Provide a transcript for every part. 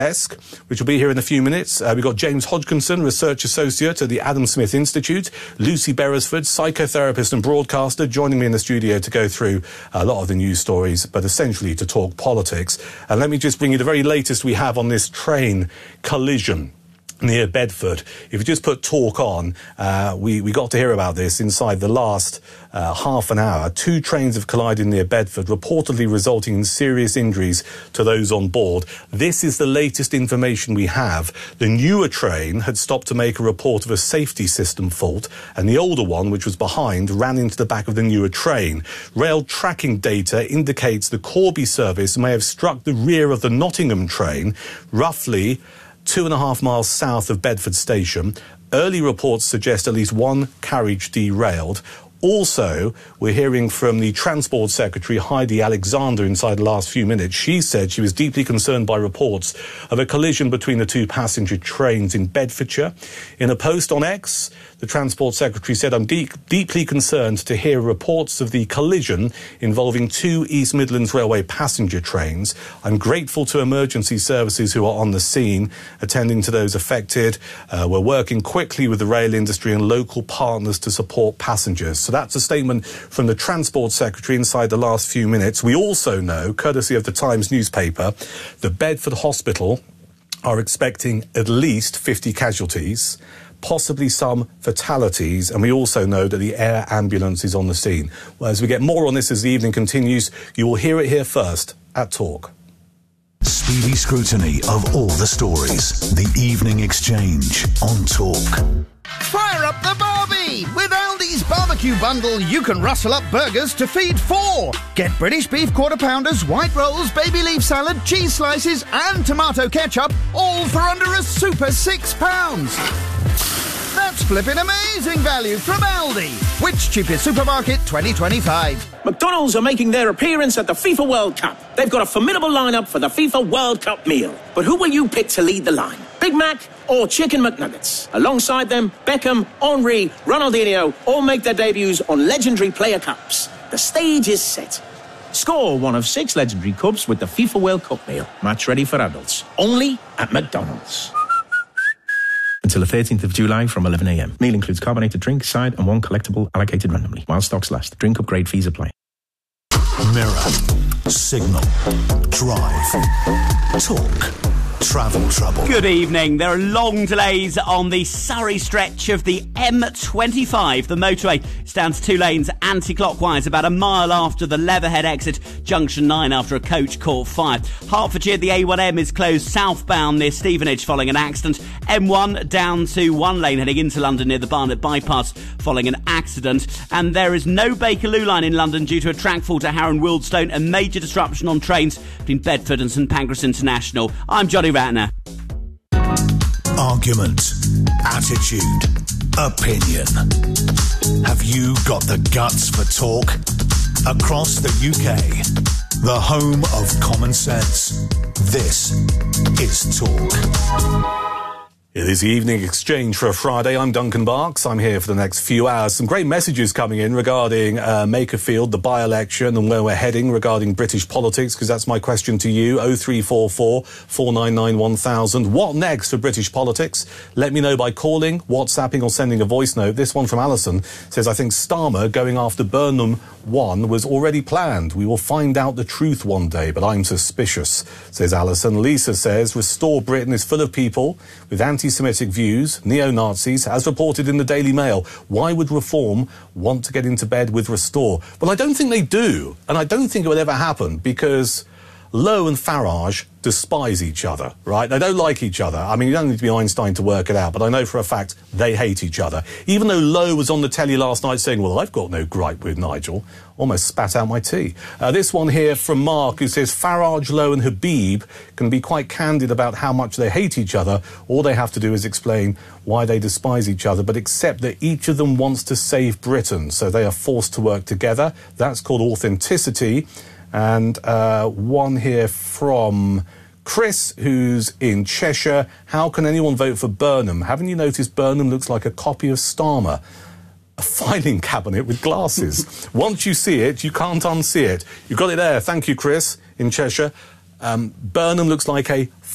which will be here in a few minutes. We've got James Hodgkinson, Research Associate at the Adam Smith Institute, Lucy Beresford, psychotherapist and broadcaster, joining me in the studio to go through a lot of the news stories, but essentially to talk politics. And let me just bring you the very latest we have on this train collision near Bedford. If you just put talk on, we got to hear about this inside the last half an hour. Two trains have collided near Bedford, reportedly resulting in serious injuries to those on board. This is the latest information we have. The newer train had stopped to make a report of a safety system fault, and the older one, which was behind, ran into the back of the newer train. Rail tracking data indicates the Corby service may have struck the rear of the Nottingham train, roughly 2.5 miles south of Bedford Station. Early reports suggest at least one carriage derailed. Also, we're hearing from the Transport Secretary, Heidi Alexander, inside the last few minutes. She said she was deeply concerned by reports of a collision between the two passenger trains in Bedfordshire. In a post on X, the Transport Secretary said, "I'm deeply concerned to hear reports of the collision involving two East Midlands Railway passenger trains. I'm grateful to emergency services who are on the scene, attending to those affected. We're working quickly with the rail industry and local partners to support passengers." So that's a statement from the Transport Secretary inside the last few minutes. We also know, courtesy of the Times newspaper, the Bedford Hospital are expecting at least 50 casualties, possibly some fatalities, and we also know that the air ambulance is on the scene. Well, as we get more on this as the evening continues, you will hear it here first at Talk. Speedy scrutiny of all the stories. The Evening Exchange on Talk. Fire up the barbie! With Aldi's barbecue bundle, you can rustle up burgers to feed four. Get British beef quarter pounders, white rolls, baby leaf salad, cheese slices and tomato ketchup, all for under a super £6. That's flipping amazing value from Aldi. Which cheapest supermarket 2025? McDonald's are making their appearance at the FIFA World Cup. They've got a formidable lineup for the FIFA World Cup meal. But who will you pick to lead the line? Big Mac or Chicken McNuggets? Alongside them, Beckham, Henry, Ronaldinho all make their debuts on legendary player cups. The stage is set. Score one of 6 legendary cups with the FIFA World Cup meal. Match ready for adults. Only at McDonald's. Until the 13th of July from 11 a.m. Meal includes carbonated drink, side and one collectible allocated randomly. While stocks last. Drink upgrade fees apply. Mirror, Signal, Drive, Talk, Travel Trouble. Good evening. There are long delays on the Surrey stretch of the M25. The motorway stands 2 lanes anti-clockwise about a mile after the Leatherhead exit, junction 9 after a coach caught fire. Hertfordshire, the A1M is closed southbound near Stevenage following an accident. M1 down to 1 lane heading into London near the Barnet bypass following an accident. And there is no Bakerloo line in London due to a track fall to Harrow and Wealdstone and major disruption on trains between Bedford and St Pancras International. I'm Johnny Ratner. Argument, attitude, opinion. Have you got the guts for talk? Across the UK, the home of common sense. This is Talk. It is the Evening Exchange for a Friday. I'm Duncan Barks. I'm here for the next few hours. Some great messages coming in regarding Makerfield, the by-election, and where we're heading regarding British politics, because that's my question to you. 0344 499 1000. What next for British politics? Let me know by calling, WhatsApping or sending a voice note. This one from Alison says, I think Starmer going after Burnham 1 was already planned. We will find out the truth one day, but I'm suspicious, says Alison. Lisa says, Restore Britain is full of people with anti-Semitic views, neo-Nazis, as reported in the Daily Mail. Why would Reform want to get into bed with Restore? Well, I don't think they do, and I don't think it would ever happen, because Lowe and Farage despise each other, right? They don't like each other. I mean, you don't need to be Einstein to work it out, but I know for a fact they hate each other. Even though Lowe was on the telly last night saying, well, I've got no gripe with Nigel, almost spat out my tea. This one here from Mark, who says Farage, Lowe and Habib can be quite candid about how much they hate each other. All they have to do is explain why they despise each other, but accept that each of them wants to save Britain, so they are forced to work together. That's called authenticity. And one here from Chris, who's in Cheshire. How can anyone vote for Burnham? Haven't you noticed Burnham looks like a copy of Starmer? A filing cabinet with glasses. Once you see it, you can't unsee it. You've got it there. Thank you, Chris, in Cheshire. Burnham looks like a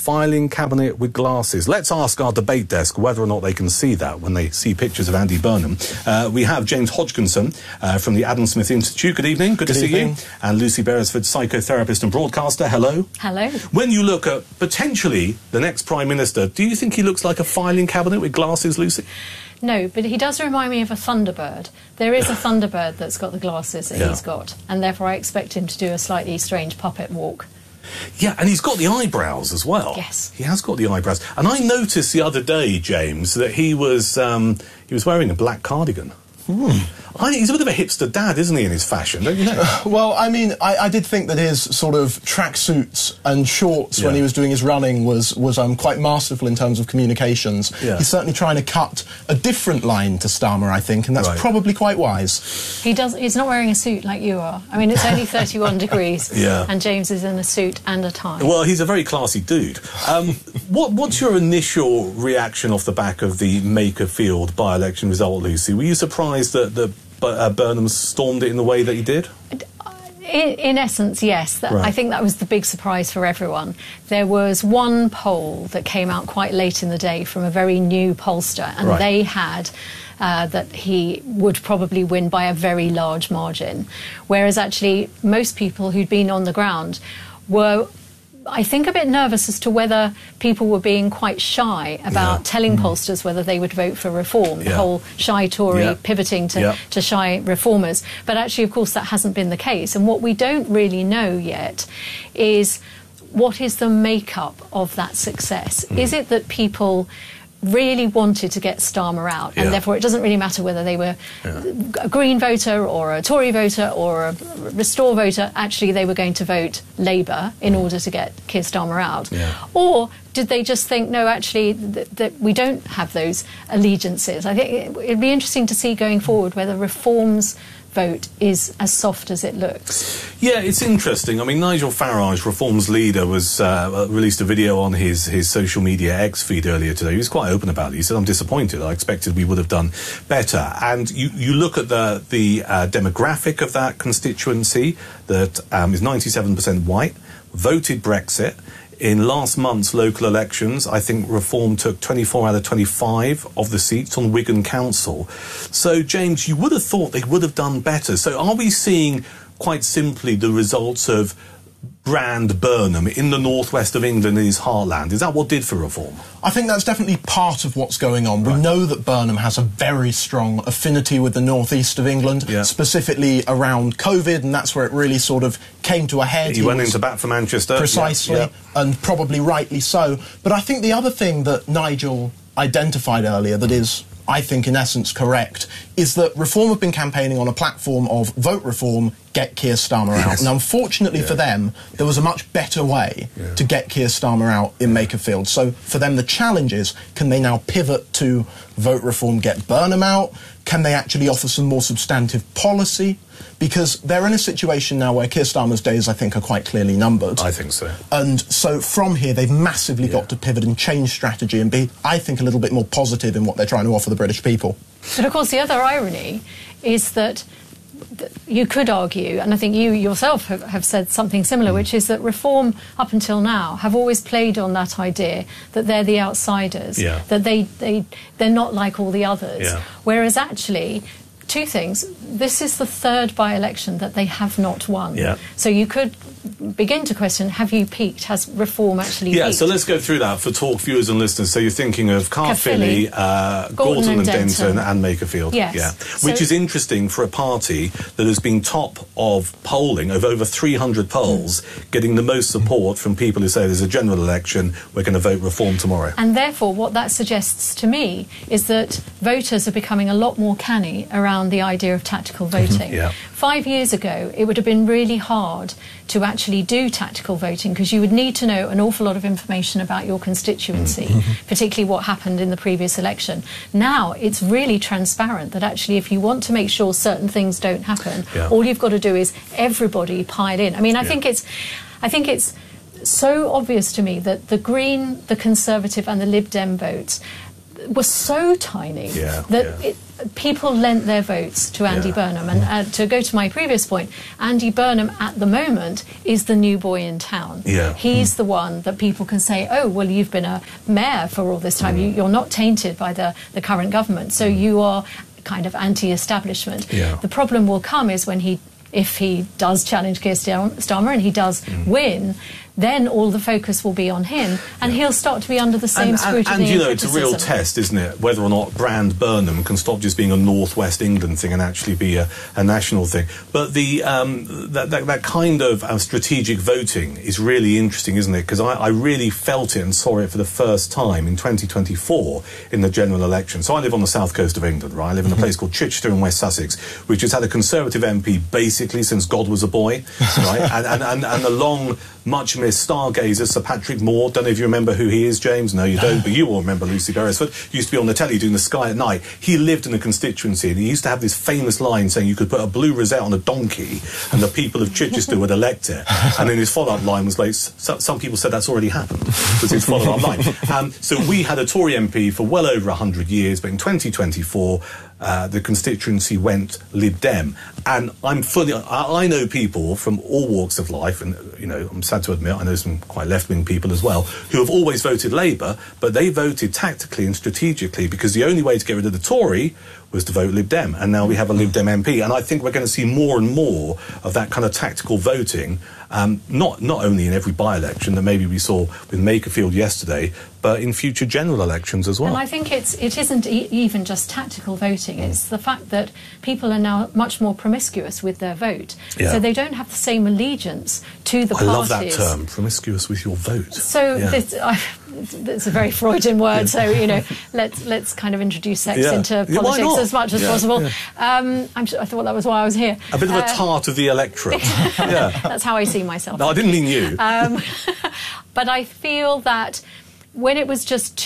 filing cabinet with glasses. Let's ask our debate desk whether or not they can see that when they see pictures of Andy Burnham. We have James Hodgkinson from the Adam Smith Institute. Good evening. Good to see you. And Lucy Beresford, psychotherapist and broadcaster. Hello. Hello. When you look at potentially the next Prime Minister, do you think he looks like a filing cabinet with glasses, Lucy? No, but he does remind me of a Thunderbird. There is a Thunderbird that's got the glasses that he's got, and therefore I expect him to do a slightly strange puppet walk. Yeah, and he's got the eyebrows as well. Yes. He has got the eyebrows. And I noticed the other day, James, that he was wearing a black cardigan. He's a bit of a hipster dad, isn't he, in his fashion, don't you know? Well, I mean, I did think that his sort of tracksuits and shorts when he was doing his running was quite masterful in terms of communications. Yeah. He's certainly trying to cut a different line to Starmer, I think, and that's probably quite wise. He's not wearing a suit like you are. I mean, it's only 31 degrees, and James is in a suit and a tie. Well, he's a very classy dude. What's your initial reaction off the back of the Makerfield by-election result, Lucy? Were you surprised that Burnham stormed it in the way that he did? In essence, yes. I think that was the big surprise for everyone. There was one poll that came out quite late in the day from a very new pollster, and they had that he would probably win by a very large margin, whereas actually most people who'd been on the ground were, I think, a bit nervous as to whether people were being quite shy about telling pollsters whether they would vote for reform, the whole shy Tory pivoting to shy reformers. But actually, of course, that hasn't been the case. And what we don't really know yet is what is the makeup of that success. Is it that people really wanted to get Starmer out, and therefore it doesn't really matter whether they were a Green voter or a Tory voter or a Restore voter, actually they were going to vote Labour in order to get Keir Starmer out? Or did they just think, no, actually, that we don't have those allegiances? I think it'd be interesting to see going forward whether Reform's vote is as soft as it looks. Yeah, it's interesting. I mean, Nigel Farage, Reform's leader, was released a video on his social media X feed earlier today. He was quite open about it. He said, I'm disappointed. I expected we would have done better. And you look at the demographic of that constituency that is 97% white, voted Brexit. In last month's local elections, I think Reform took 24 out of 25 of the seats on Wigan Council. So, James, you would have thought they would have done better. So are we seeing, quite simply, the results of Brand Burnham in the northwest of England in his heartland? Is that what did for Reform? I think that's definitely part of what's going on. We know that Burnham has a very strong affinity with the northeast of England, specifically around COVID, and that's where it really sort of came to a head. He went into bat for Manchester. Precisely, and probably rightly so. But I think the other thing that Nigel identified earlier that is, I think, in essence correct, is that Reform have been campaigning on a platform of vote Reform, get Keir Starmer out. And unfortunately for them, there was a much better way to get Keir Starmer out in Makerfield. So for them, the challenge is, can they now pivot to vote Reform, get Burnham out? Can they actually offer some more substantive policy? Because they're in a situation now where Keir Starmer's days, I think, are quite clearly numbered. I think so. And so from here, they've massively got to pivot and change strategy and be, I think, a little bit more positive in what they're trying to offer the British people. But of course, the other irony is that you could argue, and I think you yourself have said something similar, which is that Reform, up until now, have always played on that idea that they're the outsiders, that they're not like all the others. Whereas actually, two things. This is the third by-election that they have not won. So you could begin to question, have you peaked? Has Reform actually peaked? So let's go through that for talk viewers and listeners. So you're thinking of Caerphilly, Gorton and Denton and Makerfield. Which is interesting for a party that has been top of polling of over 300 polls, getting the most support from people who say there's a general election, we're going to vote Reform tomorrow. And therefore what that suggests to me is that voters are becoming a lot more canny around the idea of tactical voting. 5 years ago, it would have been really hard to actually do tactical voting because you would need to know an awful lot of information about your constituency, particularly what happened in the previous election. Now, it's really transparent that actually if you want to make sure certain things don't happen, all you've got to do is everybody pile in. I mean, I think it's so obvious to me that the Green, the Conservative and the Lib Dem votes, was so tiny that people lent their votes to Andy Burnham. And to go to my previous point, Andy Burnham at the moment is the new boy in town. He's the one that people can say, oh, well, you've been a mayor for all this time. You're not tainted by the current government, so you are kind of anti-establishment. The problem will come is when if he does challenge Keir Starmer and he does win, then all the focus will be on him, and he'll start to be under the same scrutiny. And you know, it's a real test, isn't it, whether or not Brand Burnham can stop just being a North West England thing and actually be a national thing. But that kind of strategic voting is really interesting, isn't it? Because I really felt it and saw it for the first time in 2024 in the general election. So I live on the south coast of England, right? I live in a place called Chichester in West Sussex, which has had a Conservative MP basically since God was a boy, right? and a long, much missed stargazer, Sir Patrick Moore. Don't know if you remember who he is, James. No, you don't, but you will remember Lucy Beresford. Used to be on the telly doing the Sky at night. He lived in a constituency, and he used to have this famous line saying you could put a blue rosette on a donkey and the people of Chichester would elect it. And then his follow-up line was like, some people said that's already happened, was his follow-up line. So we had a Tory MP for well over 100 years, but in 2024, the constituency went Lib Dem, and I know people from all walks of life, and you know, I'm sad to admit I know some quite left-wing people as well, who have always voted Labour, but they voted tactically and strategically because the only way to get rid of the Tory was to vote Lib Dem, and now we have a Lib Dem MP, and I think we're going to see more and more of that kind of tactical voting, not only in every by-election that maybe we saw with Makerfield yesterday, but in future general elections as well. And I think it isn't even just tactical voting, it's the fact that people are now much more promiscuous with their vote, so they don't have the same allegiance to the parties. I love that term, promiscuous with your vote. So it's a very Freudian word, so you know, let's kind of introduce sex into politics as much as possible. I thought that was why I was here. A bit of a tart of the electorate. That's how I see myself. No, I didn't mean you. But I feel that when it was just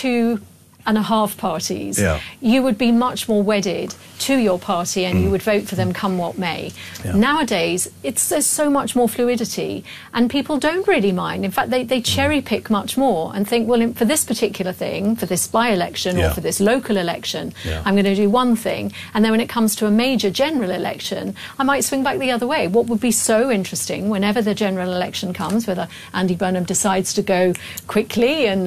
2.5 parties, you would be much more wedded to your party and you would vote for them come what may. Nowadays, there's so much more fluidity and people don't really mind. In fact, they cherry pick much more and think, well, for this particular thing, for this by-election or for this local election, I'm going to do one thing. And then when it comes to a major general election, I might swing back the other way. What would be so interesting whenever the general election comes, whether Andy Burnham decides to go quickly and,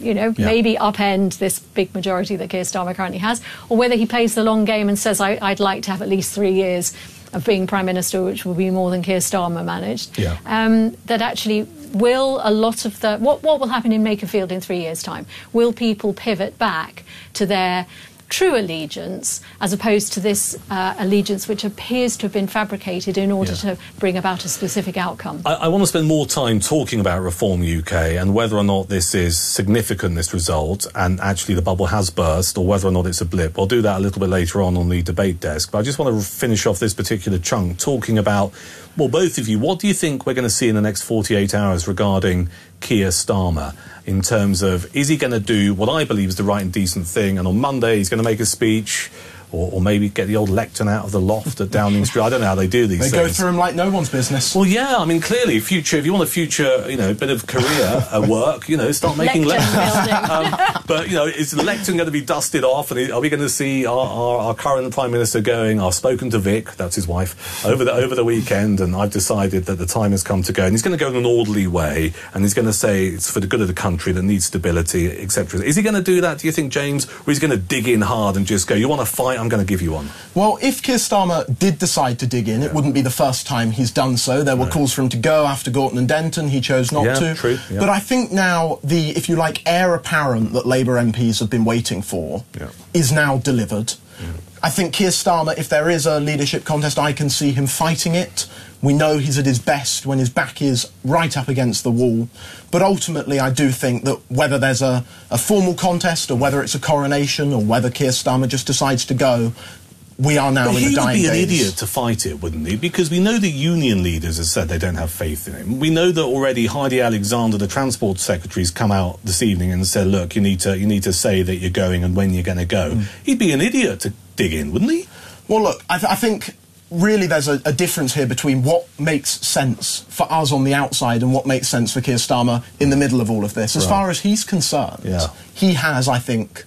maybe upend this big majority that Keir Starmer currently has, or whether he plays the long game and says, I'd like to have at least 3 years of being Prime Minister, which will be more than Keir Starmer managed, that actually will a lot of the... What will happen in Makerfield in 3 years' time? Will people pivot back to their true allegiance as opposed to this allegiance which appears to have been fabricated in order to bring about a specific outcome? I want to spend more time talking about Reform UK and whether or not this is significant, this result, and actually the bubble has burst, or whether or not it's a blip. I'll do that a little bit later on the debate desk, but I just want to finish off this particular chunk talking about, well, both of you, what do you think we're going to see in the next 48 hours regarding Keir Starmer, in terms of, is he going to do what I believe is the right and decent thing, and on Monday he's going to make a speech, or maybe get the old lectern out of the loft at Downing Street? I don't know how they do these things. They go through him like no one's business. Well, yeah, I mean, clearly, if you want a future, bit of career at work, start making lecterns. But, is the lectern going to be dusted off? And are we going to see our current Prime Minister going, I've spoken to Vic, that's his wife, over the weekend, and I've decided that the time has come to go. And he's going to go in an orderly way, and he's going to say it's for the good of the country that needs stability, etc. Is he going to do that, do you think, James? Or is he going to dig in hard and just go, you want to fight? I'm going to give you one. Well, if Keir Starmer did decide to dig in, it wouldn't be the first time he's done so. There were calls for him to go after Gorton and Denton. He chose not to. True. Yeah. But I think now the, if you like, heir apparent that Labour MPs have been waiting for is now delivered. I think Keir Starmer, if there is a leadership contest, I can see him fighting it. We know he's at his best when his back is right up against the wall. But ultimately, I do think that whether there's a formal contest or whether it's a coronation or whether Keir Starmer just decides to go, we are now in the dying days. He would be an idiot to fight it, wouldn't he? Because we know the union leaders have said they don't have faith in him. We know that already Heidi Alexander, the Transport Secretary, has come out this evening and said, look, you need to say that you're going and when you're going to go. He'd be an idiot to dig in, wouldn't he? Well, look, I think really there's a difference here between what makes sense for us on the outside and what makes sense for Keir Starmer in the middle of all of this. As far as he's concerned, he has, I think,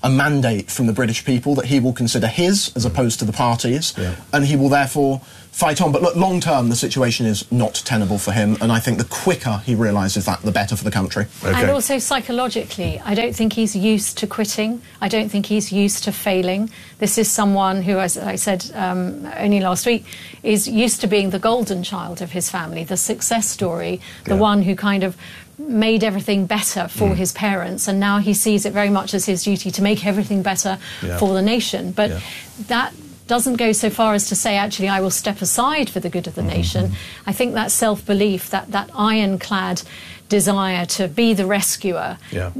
a mandate from the British people that he will consider his as opposed to the party's, and he will therefore fight on. But look, long term, the situation is not tenable for him, and I think the quicker he realises that, the better for the country. Okay. And also psychologically, I don't think he's used to quitting. I don't think he's used to failing. This is someone who, as I said only last week, is used to being the golden child of his family, the success story, the one who kind of made everything better for his parents, and now he sees it very much as his duty to make everything better for the nation. But that doesn't go so far as to say, actually, I will step aside for the good of the nation. I think that self-belief, that ironclad desire to be the rescuer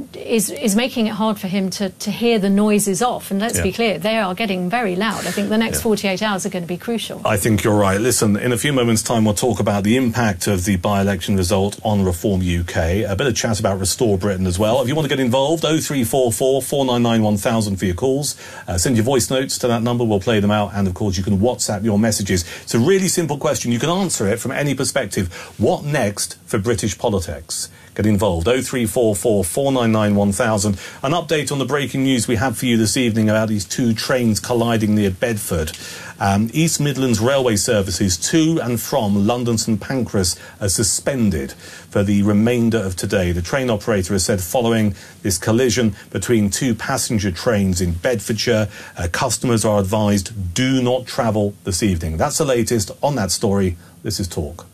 is making it hard for him to hear the noises off. And let's be clear, they are getting very loud. I think the next 48 hours are going to be crucial. I think you're right. Listen, in a few moments' time, we'll talk about the impact of the by-election result on Reform UK. A bit of chat about Restore Britain as well. If you want to get involved, 0344 499 1000 for your calls. Send your voice notes to that number. We'll play them out. And, of course, you can WhatsApp your messages. It's a really simple question. You can answer it from any perspective. What next for British politics? Get involved. 0344 499 1000. An update on the breaking news we have for you this evening about these two trains colliding near Bedford. East Midlands railway services to and from London St Pancras are suspended for the remainder of today. The train operator has said following this collision between two passenger trains in Bedfordshire, customers are advised do not travel this evening. That's the latest on that story. This is Talk.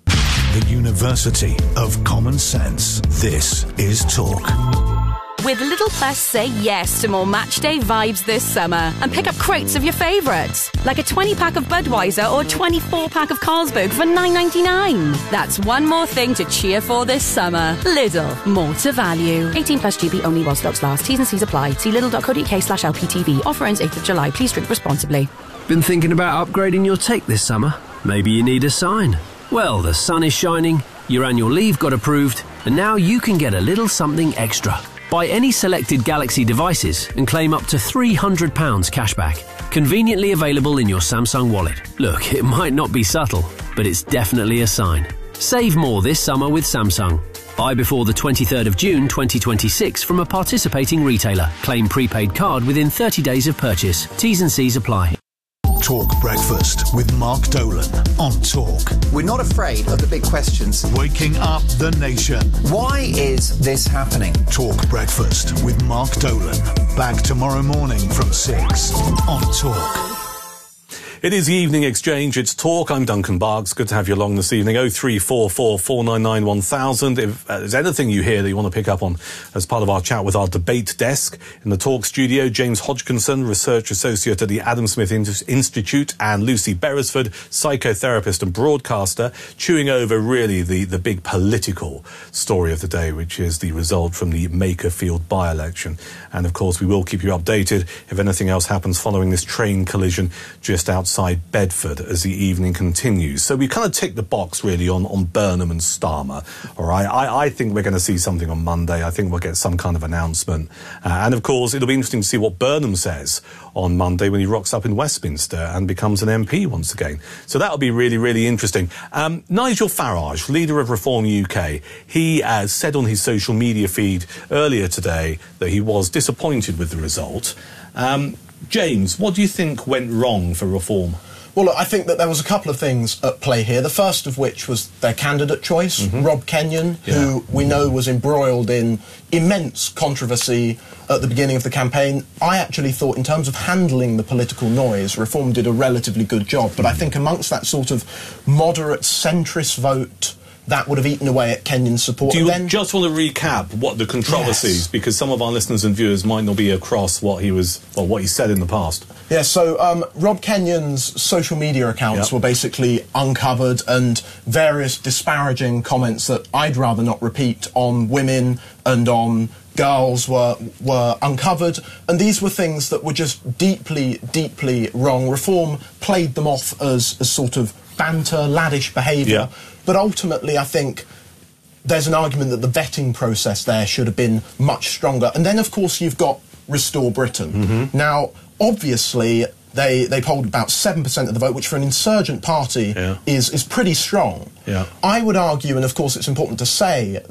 The University of Common Sense. This is Talk. With Lidl Plus, say yes to more matchday vibes this summer and pick up crates of your favourites, like a 20-pack of Budweiser or 24-pack of Carlsberg for $9.99. That's one more thing to cheer for this summer. Lidl, more to value. 18 plus GB only while stocks last. T's and C's apply. See lidl.co.uk/LPTV. Offer ends 8th of July. Please drink responsibly. Been thinking about upgrading your take this summer? Maybe you need a sign. Well, the sun is shining, your annual leave got approved, and now you can get a little something extra. Buy any selected Galaxy devices and claim up to £300 cashback. Conveniently available in your Samsung wallet. Look, it might not be subtle, but it's definitely a sign. Save more this summer with Samsung. Buy before the 23rd of June 2026 from a participating retailer. Claim prepaid card within 30 days of purchase. T's and C's apply. Talk Breakfast with Mark Dolan on Talk. We're not afraid of the big questions. Waking up the nation. Why is this happening? Talk Breakfast with Mark Dolan. Back tomorrow morning from 6 on Talk. It is the Evening Exchange. It's Talk. I'm Duncan Barks. Good to have you along this evening. 0344 499 1000. If there's anything you hear that you want to pick up on as part of our chat with our debate desk in the Talk studio, James Hodgkinson, Research Associate at the Adam Smith Institute, and Lucy Beresford, psychotherapist and broadcaster, chewing over really the big political story of the day, which is the result from the Makerfield by-election. And, of course, we will keep you updated if anything else happens following this train collision just outside Bedford as the evening continues. So we kind of tick the box really on Burnham and Starmer. All right, I think we're going to see something on Monday. I think we'll get some kind of announcement. And of course, it'll be interesting to see what Burnham says on Monday when he rocks up in Westminster and becomes an MP once again. So that'll be really, really interesting. Nigel Farage, leader of Reform UK, he said on his social media feed earlier today that he was disappointed with the result. James, what do you think went wrong for Reform? Well, look, I think that there was a couple of things at play here. The first of which was their candidate choice, Rob Kenyon, who we know was embroiled in immense controversy at the beginning of the campaign. I actually thought, in terms of handling the political noise, Reform did a relatively good job. But I think amongst that sort of moderate centrist vote, that would have eaten away at Kenyon's support. Do you just want to recap what the controversies, yes, because some of our listeners and viewers might not be across what he was, or what he said in the past? Yeah, so Rob Kenyon's social media accounts were basically uncovered, and various disparaging comments that I'd rather not repeat on women and on girls were uncovered, and these were things that were just deeply, deeply wrong. Reform played them off as sort of banter, laddish behaviour. Yeah. But ultimately, I think there's an argument that the vetting process there should have been much stronger. And then, of course, you've got Restore Britain. Now, obviously, they polled about 7% of the vote, which for an insurgent party is pretty strong. I would argue, and of course it's important to say, that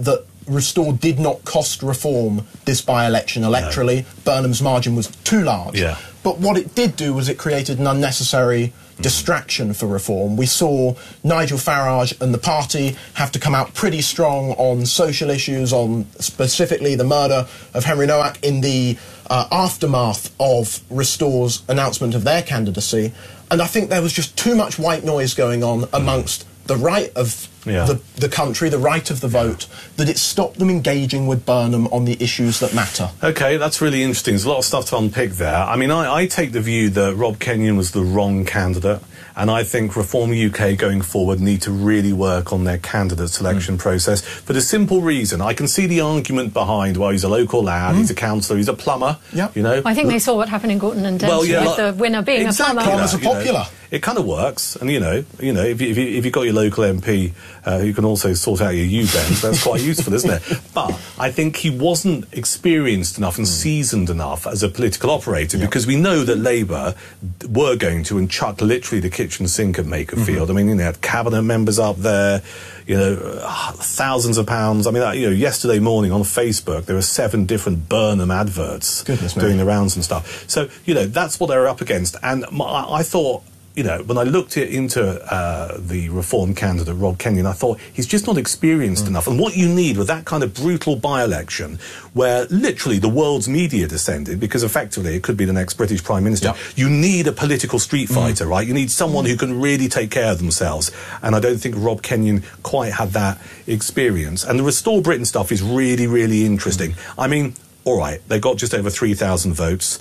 Restore did not cost Reform this by-election electorally. Burnham's margin was too large. Yeah. But what it did do was it created an unnecessary distraction for Reform. We saw Nigel Farage and the party have to come out pretty strong on social issues, on specifically the murder of Henry Nowak in the aftermath of Restore's announcement of their candidacy. And I think there was just too much white noise going on amongst the right of the country, the right of the vote, that it stopped them engaging with Burnham on the issues that matter. OK, that's really interesting. There's a lot of stuff to unpick there. I mean, I take the view that Rob Kenyon was the wrong candidate, and I think Reform UK going forward need to really work on their candidate selection process for the simple reason. I can see the argument behind, well, he's a local lad, he's a councillor, he's a plumber, you know. I think they saw what happened in Gorton and Denton with the winner being a plumber. Plumbers are popular. It kind of works, and you know, if you've got your local MP who can also sort out your U-bends, that's quite useful, isn't it? But I think he wasn't experienced enough and seasoned enough as a political operator, because we know that Labour were going to and chuck literally the kitchen sink at Makerfield. I mean, you know, they had cabinet members up there, you know, thousands of pounds. I mean, yesterday morning on Facebook there were 7 different Burnham adverts doing the rounds and stuff. So, you know, that's what they're up against. And I thought, you know, when I looked into the Reform candidate, Rob Kenyon, I thought he's just not experienced enough. And what you need with that kind of brutal by-election, where literally the world's media descended, because effectively it could be the next British Prime Minister, you need a political street fighter, right? You need someone who can really take care of themselves. And I don't think Rob Kenyon quite had that experience. And the Restore Britain stuff is really, really interesting. I mean, all right, they got just over 3,000 votes.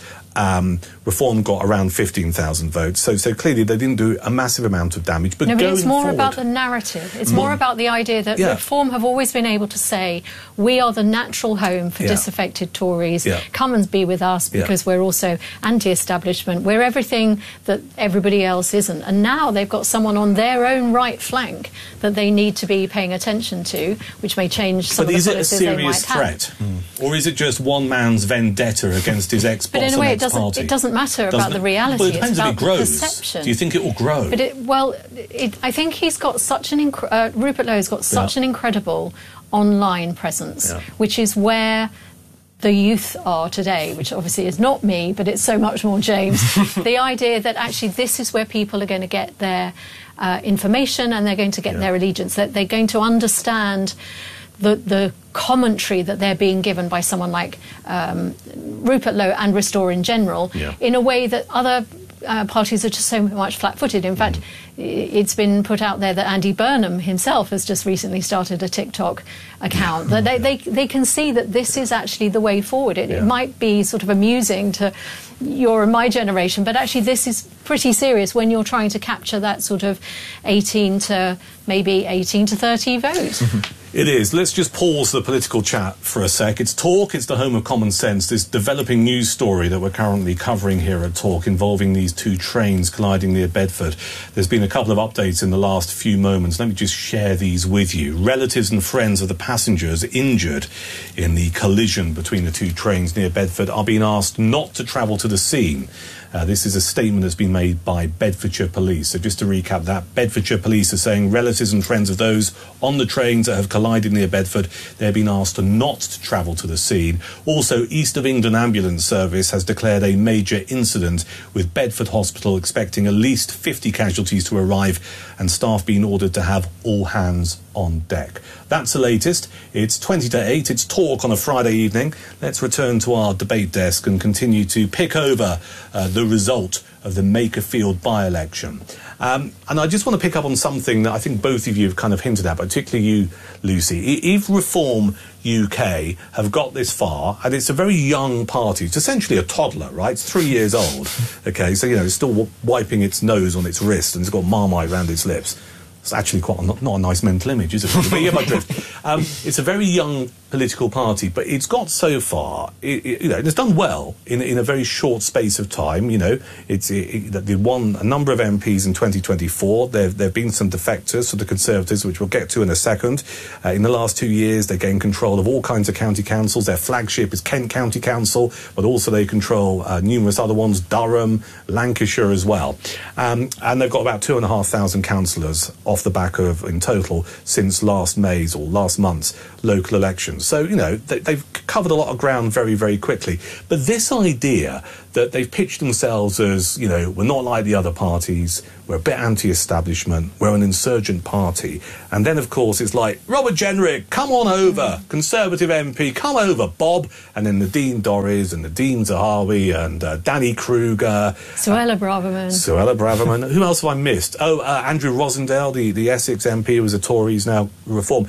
Reform got around 15,000 votes. So clearly they didn't do a massive amount of damage. But it's more forward, about the narrative. It's more about the idea that Reform have always been able to say, we are the natural home for disaffected Tories. Come and be with us, because we're also anti-establishment. We're everything that everybody else isn't. And now they've got someone on their own right flank that they need to be paying attention to, which may change some of the policies they might have. But is it a serious threat? Or is it just one man's vendetta against his ex-boss and ex-party? It doesn't matter about the reality. Well, it depends it's if about it grows. the perception. Do you think it will grow? But I think he's got such an Rupert Lowe has got such an incredible online presence, which is where the youth are today, which obviously is not me, but it's so much more James. The idea that actually this is where people are going to get their information, and they're going to get their allegiance, that they're going to understand the commentary that they're being given by someone like Rupert Lowe and Restore in general, in a way that other parties are just so much flat-footed. In fact, it's been put out there that Andy Burnham himself has just recently started a TikTok account. That they can see that this is actually the way forward. It might be sort of amusing to your and my generation, but actually this is pretty serious when you're trying to capture that sort of 18 to 30 vote. It is. Let's just pause the political chat for a sec. It's Talk, it's the home of common sense, this developing news story that we're currently covering here at Talk involving these 2 trains colliding near Bedford. There's been a couple of updates in the last few moments. Let me just share these with you. Relatives and friends of the passengers injured in the collision between the 2 trains near Bedford are being asked not to travel to the scene. This is a statement that's been made by Bedfordshire Police. So just to recap that, Bedfordshire Police are saying relatives and friends of those on the trains that have collided near Bedford, they're being asked not to travel to the scene. Also, East of England Ambulance Service has declared a major incident, with Bedford Hospital expecting at least 50 casualties to arrive and staff being ordered to have all hands on deck. That's the latest. It's 20 to 8. It's Talk on a Friday evening. Let's return to our debate desk and continue to pick over the result of the Makerfield by-election. And I just want to pick up on something that I think both of you have kind of hinted at, particularly you, Lucy. If Reform UK have got this far, and it's a very young party, it's essentially a toddler, right? It's 3 years old. OK, so, you know, it's still wiping its nose on its wrist and it's got Marmite around its lips. It's actually quite not a nice mental image, is it? But yeah, my drift. It's a very young political party, but it's got so far, it's done well in a very short space of time. They won a number of MPs in 2024. There have been some defectors for the Conservatives, which we'll get to in a second. In the last 2 years, they gained control of all kinds of county councils. Their flagship is Kent County Council, but also they control numerous other ones, Durham, Lancashire as well. And they've got about 2,500 councillors off the back of, in total, since last month's local elections. So, they've covered a lot of ground very, very quickly. But this idea that they've pitched themselves as, we're not like the other parties, we're a bit anti-establishment, we're an insurgent party. And then, of course, it's like, Robert Jenrick, come on over, Conservative MP, come over, Bob. And then Nadine Dorries and Nadine Zahawi and Danny Kruger. Suella Braverman. Who else have I missed? Andrew Rosendale, the Essex MP, who was a Tory, is now Reform.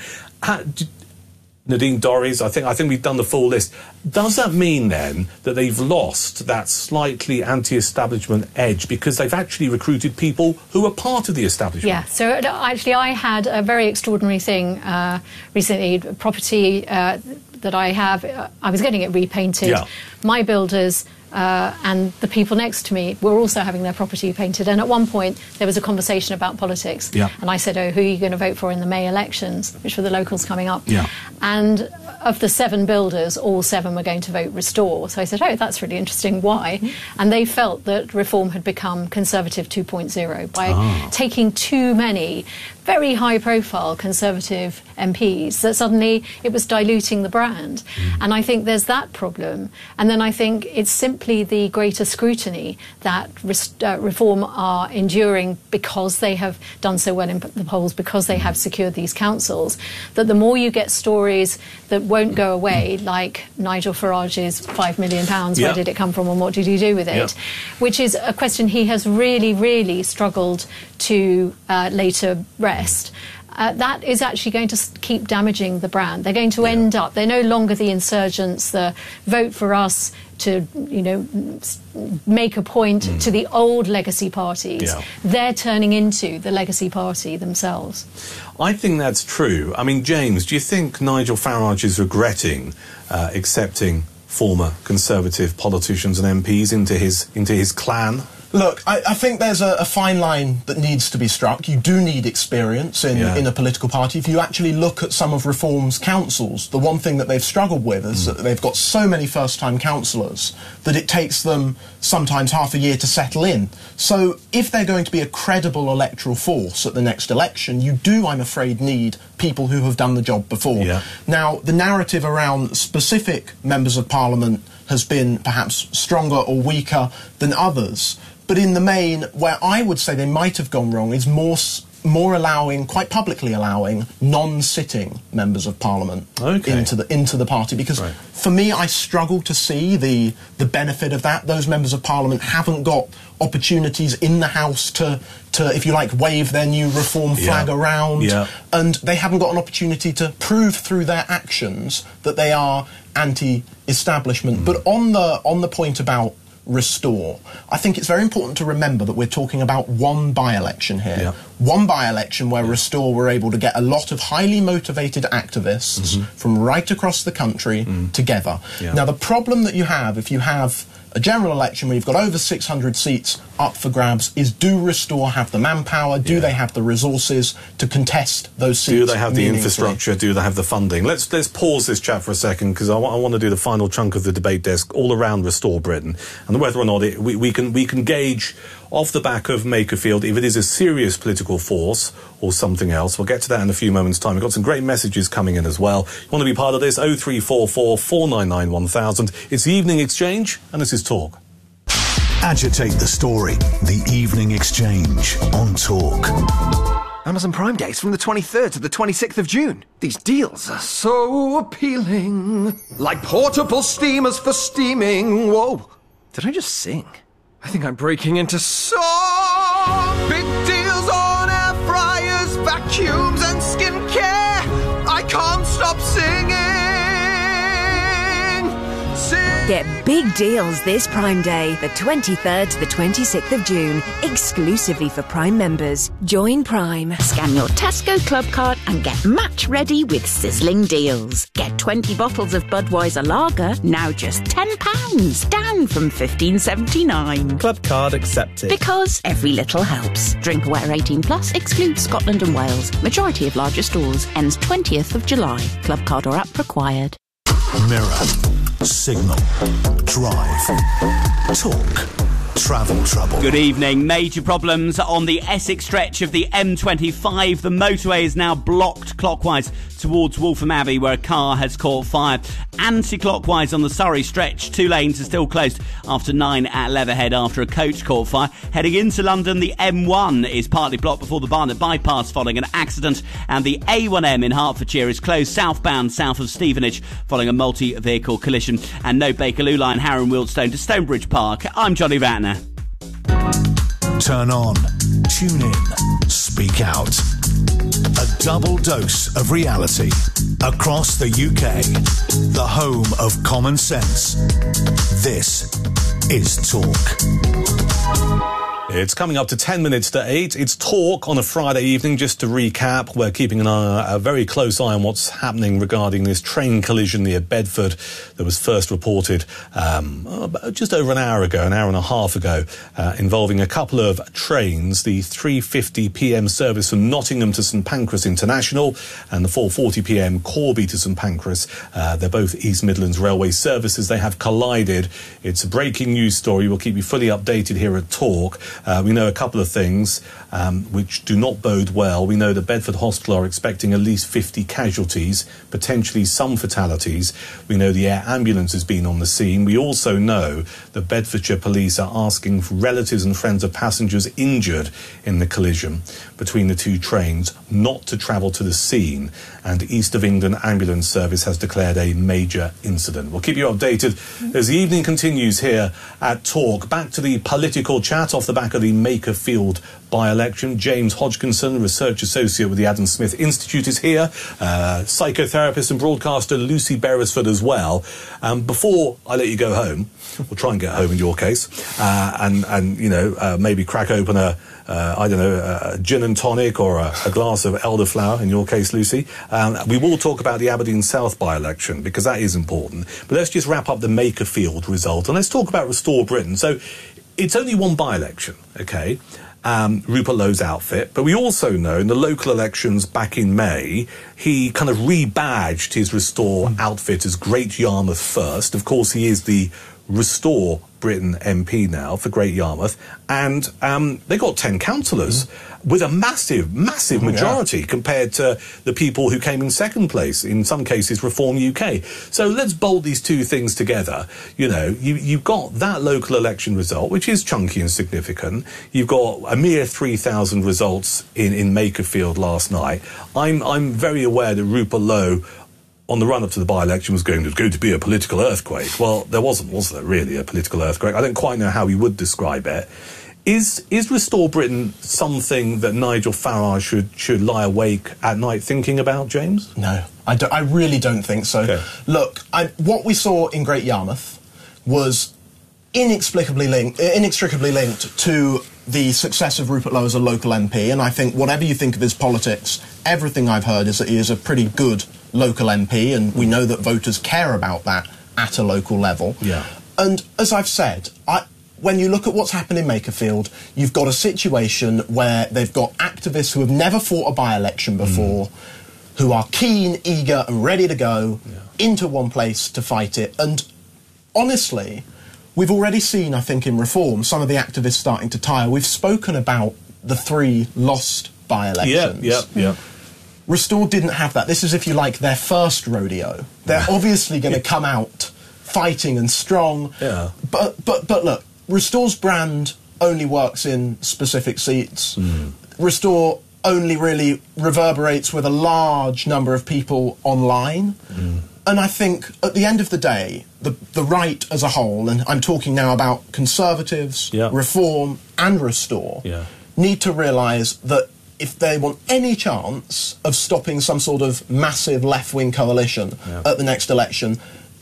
Nadine Dorries, I think we've done the full list. Does that mean, then, that they've lost that slightly anti-establishment edge because they've actually recruited people who are part of the establishment? Yeah, so actually I had a very extraordinary thing recently, property that I have. I was getting it repainted. Yeah. My builders and the people next to me were also having their property painted. And at one point, there was a conversation about politics. Yeah. And I said, who are you going to vote for in the May elections, which were the locals coming up? Yeah. And of the 7 builders, all 7 were going to vote Restore. So I said, that's really interesting. Why? And they felt that Reform had become Conservative 2.0 by taking too many very high-profile Conservative MPs, that suddenly it was diluting the brand. And I think there's that problem. And then I think it's simply the greater scrutiny that Reform are enduring because they have done so well in the polls, because they have secured these councils, that the more you get stories that won't go away, like Nigel Farage's £5 million, where did it come from and what did he do with it, which is a question he has really, really struggled to later rest. That is actually going to keep damaging the brand. They're going to end up, they're no longer the insurgents, the vote for us to, make a point to the old legacy parties. Yeah. They're turning into the legacy party themselves. I think that's true. I mean, James, do you think Nigel Farage is regretting accepting former Conservative politicians and MPs into his clan? Look, I think there's a fine line that needs to be struck. You do need experience in a political party. If you actually look at some of Reform's councils, the one thing that they've struggled with is that they've got so many first-time councillors that it takes them sometimes half a year to settle in. So if they're going to be a credible electoral force at the next election, you do, I'm afraid, need people who have done the job before. Yeah. Now, the narrative around specific members of Parliament has been perhaps stronger or weaker than others. But in the main, where I would say they might have gone wrong is more allowing, quite publicly allowing, non-sitting members of Parliament into the party. Because for me, I struggle to see the benefit of that. Those members of Parliament haven't got opportunities in the House to if you like, wave their new Reform flag around. Yeah. And they haven't got an opportunity to prove through their actions that they are anti-establishment. But on the point about Restore, I think it's very important to remember that we're talking about one by-election here. Yeah. One by-election where Restore were able to get a lot of highly motivated activists from right across the country together. Yeah. Now, the problem that you have if you have a general election where you've got over 600 seats up for grabs is, do Restore have the manpower? Do they have the resources to contest those seats? Do they have the infrastructure? Do they have the funding? Let's pause this chat for a second, because I want to do the final chunk of the debate desk all around Restore Britain and whether or not we can gauge off the back of Makerfield if it is a serious political force or something else. We'll get to that in a few moments' time. We've got some great messages coming in as well. You want to be part of this? 0344 499 1000. It's the Evening Exchange, and this is Talk. Agitate the story. The Evening Exchange on Talk. Amazon Prime Days from the 23rd to the 26th of June. These deals are so appealing. Like portable steamers for steaming. Whoa. Did I just sing? I think I'm breaking into song. Big deals on air fryers, vacuums and skincare. I can't stop singing. Get big deals this Prime Day, the 23rd to the 26th of June, exclusively for Prime members. Join Prime. Scan your Tesco Club card and get match ready with sizzling deals. Get 20 bottles of Budweiser Lager, now just £10, down from $15.79. Club card accepted. Because every little helps. Drink aware 18 plus, excludes Scotland and Wales. Majority of larger stores. Ends 20th of July. Club card or app required. Mirror, signal, drive, talk, travel trouble. Good evening. Major problems on the Essex stretch of the M25. The motorway is now blocked clockwise towards Waltham Abbey, where a car has caught fire. Anti-clockwise on the Surrey stretch, 2 lanes are still closed after 9 at Leatherhead after a coach caught fire. Heading into London, the M1 is partly blocked before the Barnet bypass following an accident, and the A1M in Hertfordshire is closed southbound south of Stevenage following a multi-vehicle collision. And no Bakerloo line, Harrow and Wealdstone to Stonebridge Park. I'm Johnny Ratner. Turn on, tune in, speak out. A double dose of reality across the UK. The home of common sense. This is Talk. It's coming up to 10 minutes to 8. It's Talk on a Friday evening. Just to recap, we're keeping a very close eye on what's happening regarding this train collision near Bedford that was first reported just over an hour and a half ago, involving a couple of trains, the 3:50 p.m. service from Nottingham to St Pancras International and the 4:40 p.m. Corby to St Pancras. They're both East Midlands Railway services. They have collided. It's a breaking news story. We'll keep you fully updated here at Talk. We know a couple of things which do not bode well. We know that Bedford Hospital are expecting at least 50 casualties, potentially some fatalities. We know the air ambulance has been on the scene. We also know that Bedfordshire Police are asking for relatives and friends of passengers injured in the collision between the two trains not to travel to the scene. And East of England Ambulance Service has declared a major incident. We'll keep you updated as the evening continues here at Talk. Back to the political chat off the back of the Makerfield by-election. James Hodgkinson, Research Associate with the Adam Smith Institute, is here. Psychotherapist and broadcaster Lucy Beresford as well. Before I let you go home, we'll try and get home in your case, and you know, maybe crack open a gin and tonic or a glass of elderflower, in your case, Lucy. We will talk about the Aberdeen South by-election, because that is important. But let's just wrap up the Makerfield result, and let's talk about Restore Britain. So it's only one by-election, OK? Rupert Lowe's outfit. But we also know in the local elections back in May, he kind of rebadged his Restore outfit as Great Yarmouth First. Of course, he is the Restore Britain MP now for Great Yarmouth, and they got 10 councillors with a massive majority compared to the people who came in second place, in some cases Reform UK. So let's bolt these two things together. You know, you've got that local election result, which is chunky and significant. You've got a mere 3,000 results in Makerfield last night. I'm very aware that Rupert Lowe, on the run-up to the by-election, was going to be a political earthquake. Well, there wasn't, was there, really, a political earthquake? I don't quite know how he would describe it. Is Restore Britain something that Nigel Farage should lie awake at night thinking about, James? No, I really don't think so. Okay. Look, what we saw in Great Yarmouth was inextricably linked to the success of Rupert Lowe as a local MP, and I think whatever you think of his politics, everything I've heard is that he is a pretty good local MP, and we know that voters care about that at a local level. Yeah. And as I've said, when you look at what's happened in Makerfield, you've got a situation where they've got activists who have never fought a by-election before, who are keen, eager and ready to go into one place to fight it. And honestly, we've already seen, I think, in Reform, some of the activists starting to tire. We've spoken about the 3 lost by-elections. Yeah. Restore didn't have that. This is, if you like, their first rodeo. They're obviously going to come out fighting and strong. Yeah. But look, Restore's brand only works in specific seats. Restore only really reverberates with a large number of people online. And I think, at the end of the day, the right as a whole, and I'm talking now about Conservatives, Reform and Restore, need to realise that if they want any chance of stopping some sort of massive left-wing coalition at the next election,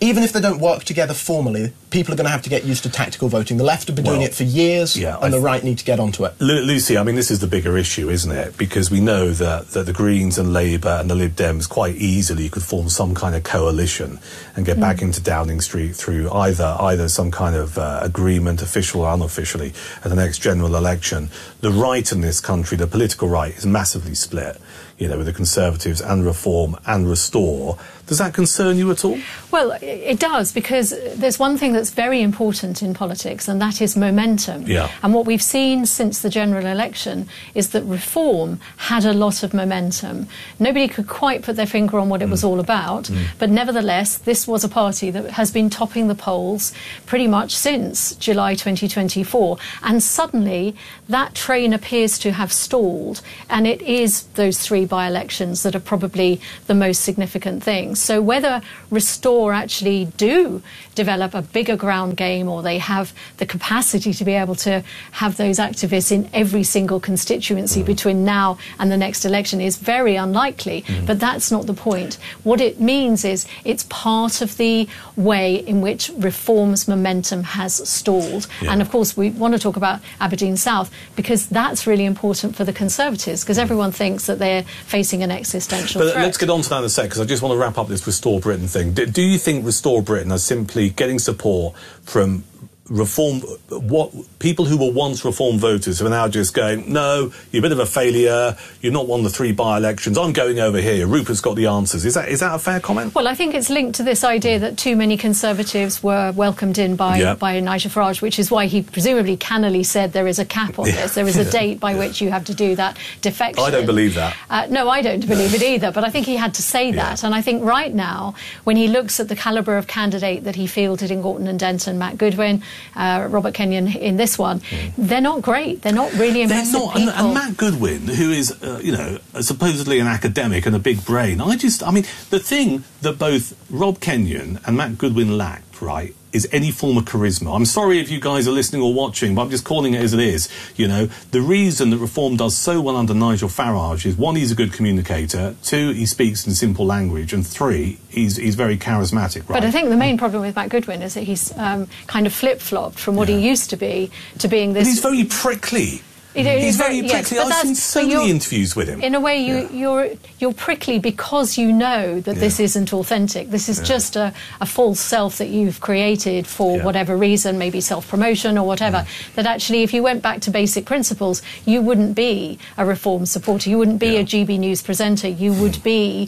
even if they don't work together formally, people are going to have to get used to tactical voting. The left have been doing it for years, and the right need to get onto it. Lucy, I mean, this is the bigger issue, isn't it? Because we know that the Greens and Labour and the Lib Dems quite easily could form some kind of coalition and get back into Downing Street through either some kind of agreement, official or unofficially, at the next general election. The right in this country, the political right, is massively split, you know, with the Conservatives and Reform and Restore. Does that concern you at all? Well, it does, because there's one thing that's very important in politics, and that is momentum. Yeah. And what we've seen since the general election is that Reform had a lot of momentum. Nobody could quite put their finger on what it was all about, but nevertheless, this was a party that has been topping the polls pretty much since July 2024. And suddenly, that train appears to have stalled, and it is those 3 by-elections that are probably the most significant things. So whether Restore actually do develop a bigger ground game, or they have the capacity to be able to have those activists in every single constituency between now and the next election, is very unlikely. But that's not the point. What it means is it's part of the way in which Reform's momentum has stalled. And of course, we want to talk about Aberdeen South, because that's really important for the Conservatives, because everyone thinks that they're facing an existential threat. Let's get on to that in a sec, because I just want to wrap up this Restore Britain thing. Do you think Restore Britain are simply getting support from Reform, people who were once Reform voters who are now just going, no, you're a bit of a failure, you're not won the 3 by-elections, I'm going over here, Rupert's got the answers. Is that a fair comment? Well, I think it's linked to this idea that too many Conservatives were welcomed in by Nigel Farage, which is why he presumably cannily said there is a cap on this. There is a date by which you have to do that defection. I don't believe that. No, I don't believe it either, but I think he had to say that. And I think right now, when he looks at the calibre of candidate that he fielded in Gorton and Denton, Matt Goodwin, Robert Kenyon in this one, they're not great. They're not really impressive people. And Matt Goodwin, who is, supposedly an academic and a big brain, the thing that both Rob Kenyon and Matt Goodwin lacked, right, is any form of charisma. I'm sorry if you guys are listening or watching, but I'm just calling it as it is. You know, the reason that Reform does so well under Nigel Farage is, 1, he's a good communicator, 2, he speaks in simple language, and 3, he's very charismatic, right? But I think the main problem with Matt Goodwin is that he's kind of flip-flopped from what he used to be to being this... But he's very prickly. He's very prickly. I've seen so many interviews with him. In a way, you're prickly because you know that this isn't authentic. This is just a false self that you've created for whatever reason, maybe self-promotion or whatever, that actually, if you went back to basic principles, you wouldn't be a Reform supporter, you wouldn't be a GB News presenter, you would be...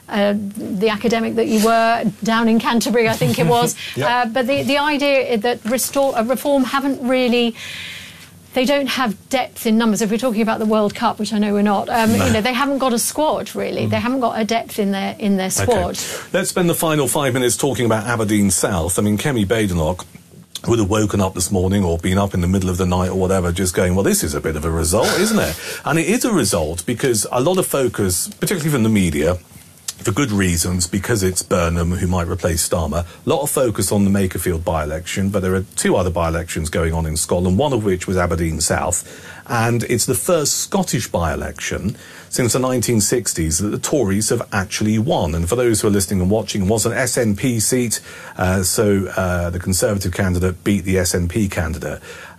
the academic that you were down in Canterbury, I think it was. But the idea that Reform haven't really... They don't have depth in numbers. If we're talking about the World Cup, which I know we're not, they haven't got a squad, really. They haven't got a depth in their squad. Okay. Let's spend the final 5 minutes talking about Aberdeen South. I mean, Kemi Badenoch would have woken up this morning or been up in the middle of the night or whatever just going, well, this is a bit of a result, isn't it? And it is a result because a lot of focus, particularly from the media, for good reasons, because it's Burnham who might replace Starmer. A lot of focus on the Makerfield by-election, but there are 2 other by-elections going on in Scotland, one of which was Aberdeen South, and it's the first Scottish by-election since the 1960s that the Tories have actually won. And for those who are listening and watching, it was an SNP seat, so the Conservative candidate beat the SNP candidate.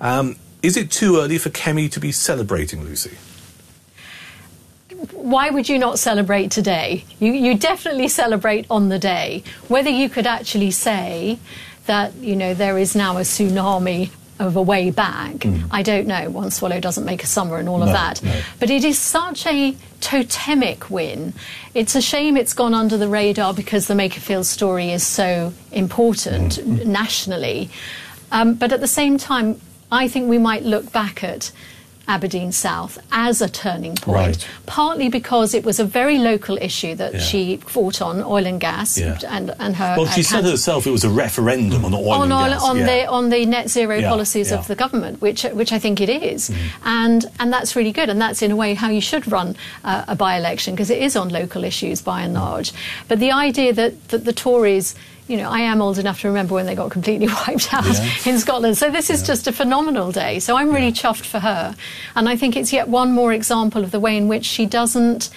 Is it too early for Kemi to be celebrating, Lucy? Why would you not celebrate today? You definitely celebrate on the day. Whether you could actually say that, there is now a tsunami of a way back, I don't know. One swallow doesn't make a summer and all of that. No. But it is such a totemic win. It's a shame it's gone under the radar because the Makerfield story is so important nationally. But at the same time, I think we might look back at Aberdeen South as a turning point, partly because it was a very local issue that she fought on, oil and gas, and her... Well, she said herself it was a referendum on oil and gas. On the net zero policies of the government, which I think it is. And that's really good, and that's in a way how you should run a by-election, because it is on local issues by and large. But the idea that the Tories I am old enough to remember when they got completely wiped out in Scotland. So this is just a phenomenal day. So I'm really chuffed for her. And I think it's yet one more example of the way in which she doesn't...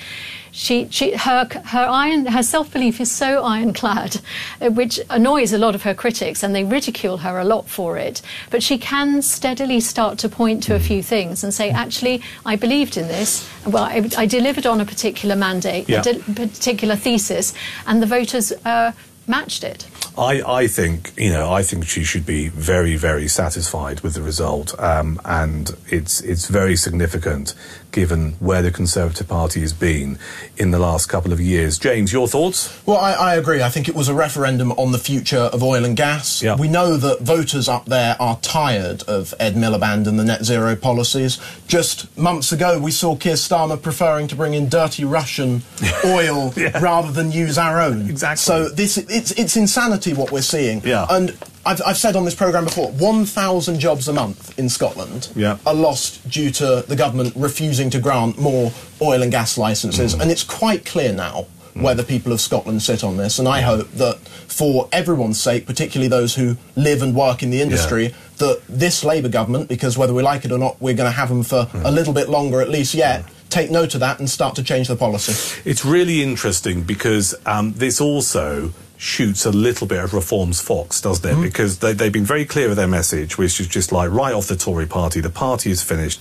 Her self-belief is so ironclad, which annoys a lot of her critics, and they ridicule her a lot for it. But she can steadily start to point to a few things and say, actually, I believed in this. Well, I delivered on a particular mandate, a particular thesis, and the voters matched it. I think she should be very, very satisfied with the result, and it's very significant given where the Conservative Party has been in the last couple of years. James, your thoughts? Well, I agree. I think it was a referendum on the future of oil and gas. Yeah. We know that voters up there are tired of Ed Miliband and the net zero policies. Just months ago, we saw Keir Starmer preferring to bring in dirty Russian oil rather than use our own. Exactly. So it's insanity what we're seeing. Yeah. And I've said on this programme before, 1,000 jobs a month in Scotland are lost due to the government refusing to grant more oil and gas licences. And it's quite clear now where the people of Scotland sit on this. And I hope that for everyone's sake, particularly those who live and work in the industry, that this Labour government, because whether we like it or not, we're going to have them for a little bit longer at least yet, take note of that and start to change the policy. It's really interesting because this also shoots a little bit of Reform's fox, doesn't it? Because they've been very clear with their message, which is just like right off the Tory party, the party is finished,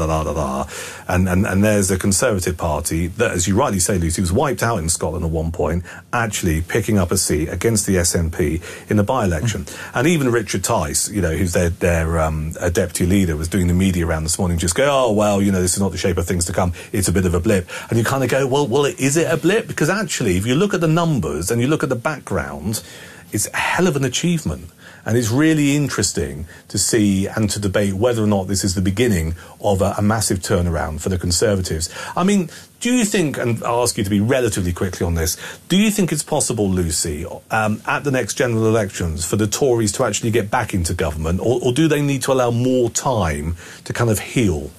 and there's the Conservative Party that, as you rightly say, Lucy, was wiped out in Scotland at one point, actually picking up a seat against the SNP in the by-election. And even Richard Tice, who's their deputy leader, was doing the media round this morning, just go, oh, well, this is not the shape of things to come, it's a bit of a blip. And you kind of go, well, is it a blip? Because actually, if you look at the numbers and you look at the background, it's a hell of an achievement. And it's really interesting to see and to debate whether or not this is the beginning of a massive turnaround for the Conservatives. I mean, do you think, and I'll ask you to be relatively quickly on this, do you think it's possible, Lucy, at the next general elections for the Tories to actually get back into government, or do they need to allow more time to kind of heal?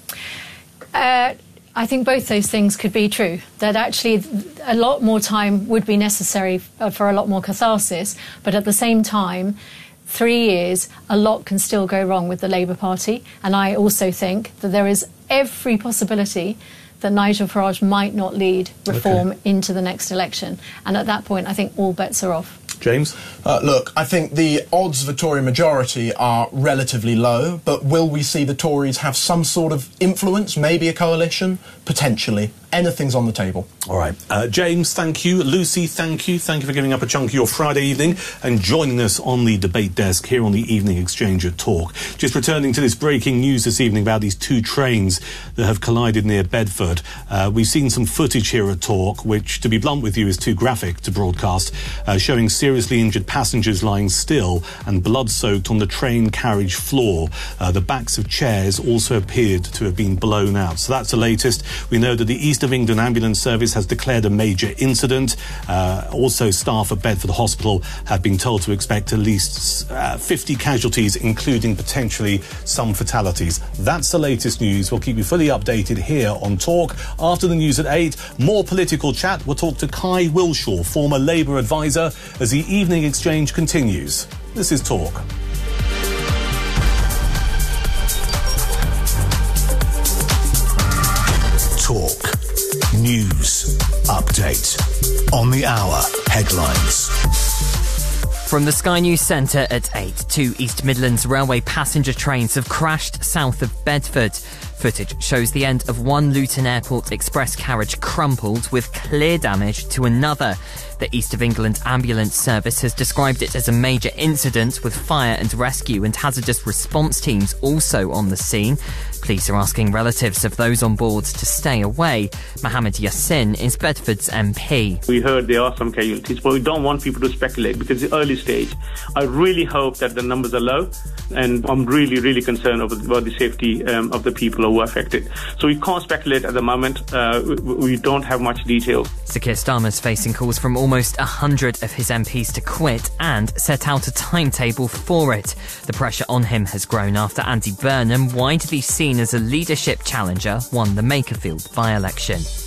I think both those things could be true, that actually a lot more time would be necessary for a lot more catharsis, but at the same time, 3 years, a lot can still go wrong with the Labour Party. And I also think that there is every possibility that Nigel Farage might not lead Reform into the next election. And at that point, I think all bets are off. James? Look, I think the odds of a Tory majority are relatively low, but will we see the Tories have some sort of influence, maybe a coalition? Potentially. Anything's on the table. All right. James, thank you. Lucy, thank you. Thank you for giving up a chunk of your Friday evening and joining us on the debate desk here on the Evening Exchange at Talk. Just returning to this breaking news this evening about these two trains that have collided near Bedford. We've seen some footage here at Talk, which, to be blunt with you, is too graphic to broadcast, showing seriously injured passengers lying still and blood-soaked on the train carriage floor. The backs of chairs also appeared to have been blown out. So that's the latest. We know that the East of England Ambulance Service has declared a major incident. Also, staff at Bedford Hospital have been told to expect at least 50 casualties, including potentially some fatalities. That's the latest news. We'll keep you fully updated here on Talk. After the news at 8, more political chat. We'll talk to Kai Wilshaw, former Labour advisor, as the Evening Exchange continues. This is Talk. Talk. News. Update. On the hour. Headlines. From the Sky News Centre at 8, 2 East Midlands Railway passenger trains have crashed south of Bedford. Footage shows the end of one Luton Airport express carriage crumpled with clear damage to another. The East of England Ambulance Service has described it as a major incident, with fire and rescue and hazardous response teams also on the scene. Police are asking relatives of those on board to stay away. Mohammed Yassin is Bedford's MP. We heard there are some casualties, but we don't want people to speculate because it's early stage. I really hope that the numbers are low, and I'm really, really concerned about the safety of the people who were affected. So we can't speculate at the moment. We don't have much detail. Sir Keir Starmer's facing calls from almost 100 of his MPs to quit and set out a timetable for it. The pressure on him has grown after Andy Burnham, widely seen as a leadership challenger, won the Makerfield by-election.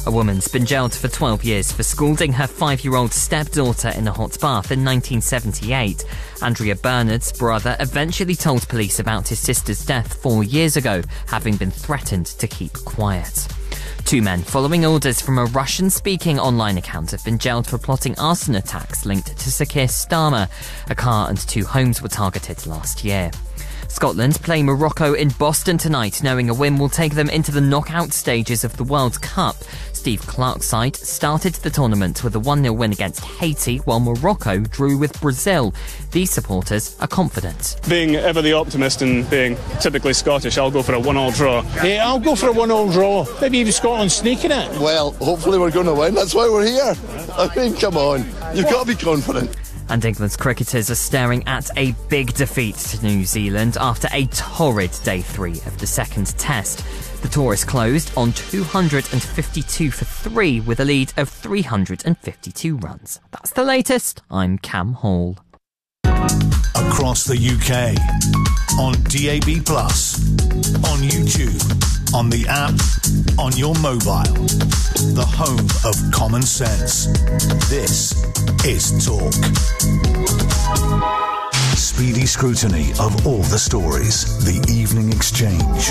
A woman's been jailed for 12 years for scalding her 5-year-old stepdaughter in a hot bath in 1978. Andrea Bernard's brother eventually told police about his sister's death 4 years ago, having been threatened to keep quiet. 2 men following orders from a Russian-speaking online account have been jailed for plotting arson attacks linked to Sir Keir Starmer. A car and 2 homes were targeted last year. Scotland play Morocco in Boston tonight, knowing a win will take them into the knockout stages of the World Cup. Steve Clarke's side started the tournament with a 1-0 win against Haiti, while Morocco drew with Brazil. These supporters are confident. Being ever the optimist and being typically Scottish, I'll go for a 1-1 draw. Yeah, I'll go for a 1-1 draw. Maybe even Scotland sneaking it. Well, hopefully we're going to win. That's why we're here. I mean, come on. You've got to be confident. And England's cricketers are staring at a big defeat to New Zealand after a torrid day 3 of the second test. The tour is closed on 252 for 3 with a lead of 352 runs. That's the latest. I'm Cam Hall. Across the UK, on DAB+, on YouTube, on the app, on your mobile. The home of common sense. This is Talk. Speedy scrutiny of all the stories. The Evening Exchange.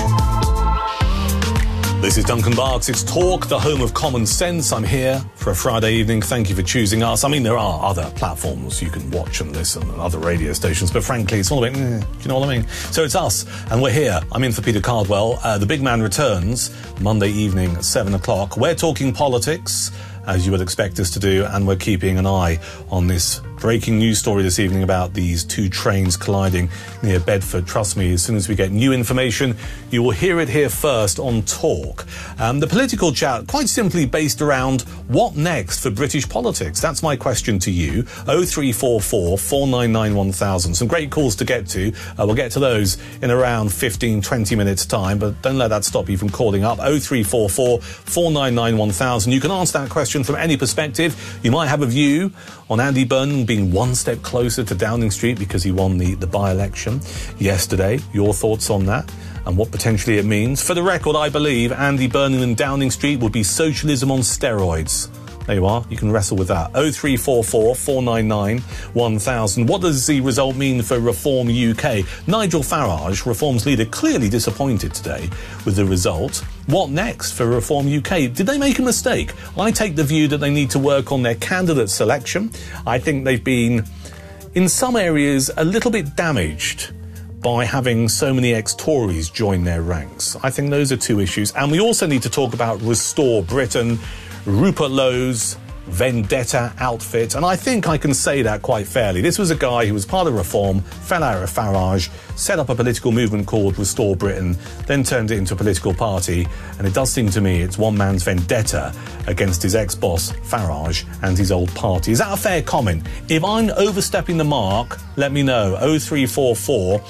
This is Duncan Barks. It's Talk, the home of common sense. I'm here for a Friday evening. Thank you for choosing us. I mean, there are other platforms you can watch and listen and other radio stations, but frankly, it's all a bit, do you know what I mean? So it's us, and we're here. I'm in for Peter Cardwell. The big man returns Monday evening at 7 o'clock. We're talking politics, as you would expect us to do, and we're keeping an eye on this breaking news story this evening about these 2 trains colliding near Bedford. Trust me, as soon as we get new information, you will hear it here first on Talk. The political chat, quite simply based around what next for British politics? That's my question to you. 0344 499 1000. Some great calls to get to. We'll get to those in around 15, 20 minutes time, but don't let that stop you from calling up. 0344 499 1000. You can answer that question from any perspective. You might have a view on Andy Burnham being one step closer to Downing Street because he won the by-election yesterday. Your thoughts on that and what potentially it means? For the record, I believe Andy Burnham and Downing Street would be socialism on steroids. There you are. You can wrestle with that. 0344 499 1000. What does the result mean for Reform UK? Nigel Farage, Reform's leader, clearly disappointed today with the result. What next for Reform UK? Did they make a mistake? I take the view that they need to work on their candidate selection. I think they've been, in some areas, a little bit damaged by having so many ex-Tories join their ranks. I think those are 2 issues. And we also need to talk about Restore Britain, Rupert Lowe's vendetta outfit, and I think I can say that quite fairly. This was a guy who was part of Reform, fell out of Farage, set up a political movement called Restore Britain, then turned it into a political party, and it does seem to me it's one man's vendetta against his ex-boss Farage and his old party. Is that a fair comment? If I'm overstepping the mark, let me know. 0344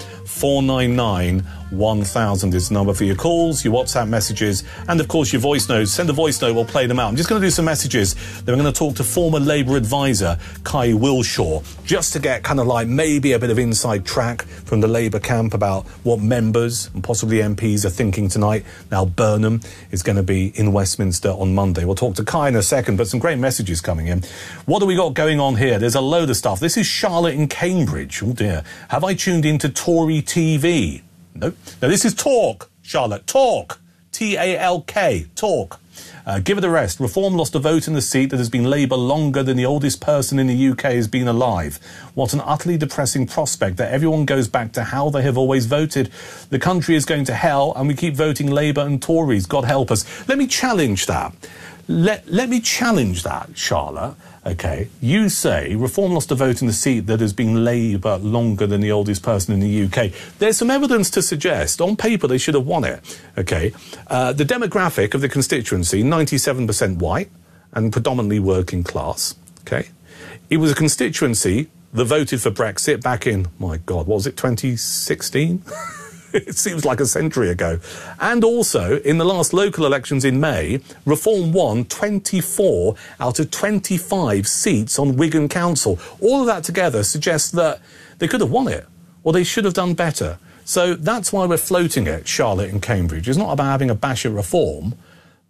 499 1000 is the number for your calls, your WhatsApp messages, and of course your voice notes. Send a voice note, we'll play them out. I'm just going to do some messages. Then we're going to talk to former Labour advisor Kai Wilshaw, just to get kind of like maybe a bit of inside track from the Labour camp about what members and possibly MPs are thinking tonight. Now Burnham is going to be in Westminster on Monday. We'll talk to Kai in a second, but some great messages coming in. What do we got going on here? There's a load of stuff. This is Charlotte in Cambridge. Oh dear. Have I tuned into Tory TV? No. No, this is Talk, Charlotte. Talk. T-A-L-K. Talk. Give it a rest. Reform lost a vote in the seat that has been Labour longer than the oldest person in the UK has been alive. What an utterly depressing prospect that everyone goes back to how they have always voted. The country is going to hell and we keep voting Labour and Tories. God help us. Let me challenge that. Let me challenge that, Charlotte. OK, you say Reform lost a vote in the seat that has been Labour longer than the oldest person in the UK. There's some evidence to suggest, on paper, they should have won it. OK, the demographic of the constituency, 97% white and predominantly working class. OK, it was a constituency that voted for Brexit back in, my God, what was it, 2016? It seems like a century ago. And also, in the last local elections in May, Reform won 24 out of 25 seats on Wigan Council. All of that together suggests that they could have won it, or they should have done better. So that's why we're floating it, Charlotte in Cambridge. It's not about having a bash at Reform,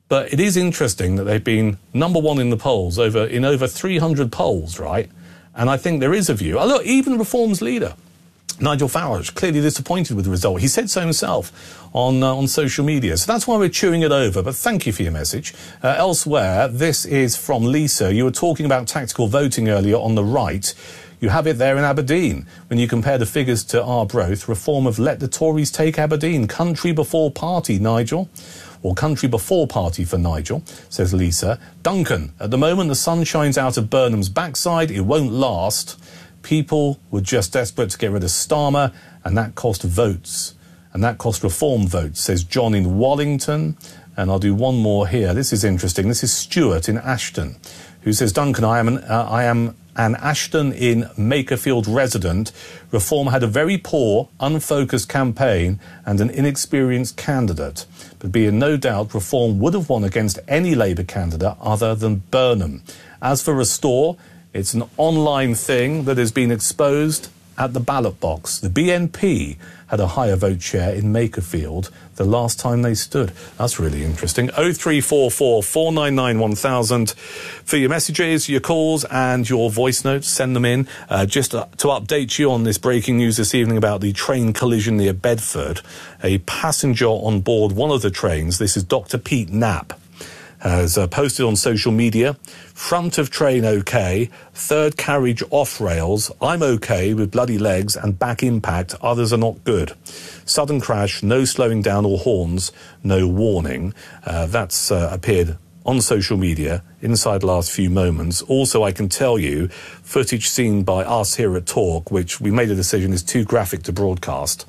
But it is interesting that they've been number one in the polls in over 300 polls, right? And I think there is a view. Look, even Reform's leader, Nigel Farage, clearly disappointed with the result. He said so himself on social media. So that's why we're chewing it over. But thank you for your message. Elsewhere, this is from Lisa. You were talking about tactical voting earlier on the right. You have it there in Aberdeen. When you compare the figures to Arbroath, Reform have let the Tories take Aberdeen. Country before party, Nigel. Or country before party for Nigel, says Lisa. Duncan, at the moment the sun shines out of Burnham's backside. It won't last. People were just desperate to get rid of Starmer, and that cost votes. And that cost Reform votes, says John in Wallington. And I'll do one more here. This is interesting. This is Stuart in Ashton, who says, Duncan, I am an Ashton in Makerfield resident. Reform had a very poor, unfocused campaign and an inexperienced candidate. But be in no doubt, Reform would have won against any Labour candidate other than Burnham. As for Restore, it's an online thing that has been exposed at the ballot box. The BNP had a higher vote share in Makerfield the last time they stood. That's really interesting. 0344 499 1000 for your messages, your calls and your voice notes. Send them in. Just to update you on this breaking news this evening about the train collision near Bedford. A passenger on board one of the trains, this is Dr. Pete Knapp, has posted on social media, front of train okay, third carriage off rails, I'm okay with bloody legs and back impact, others are not good. Sudden crash, no slowing down or horns, no warning. That's appeared on social media inside the last few moments. Also, I can tell you, footage seen by us here at Talk, which we made a decision is too graphic to broadcast,